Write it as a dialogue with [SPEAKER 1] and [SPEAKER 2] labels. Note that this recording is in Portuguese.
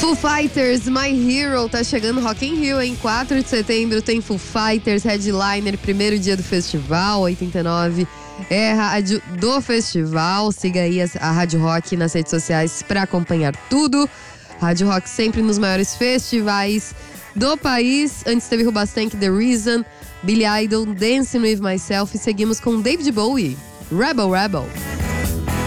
[SPEAKER 1] Foo Fighters, My Hero, tá chegando Rock in Rio, em 4 de setembro tem Foo Fighters, headliner, primeiro dia do festival, 89 é a rádio do festival. Siga aí a Rádio Rock nas redes sociais pra acompanhar tudo. Rádio Rock sempre nos maiores festivais do país. Antes teve Rubastank, The Reason, Billy Idol, Dancing With Myself, e seguimos com David Bowie, Rebel Rebel.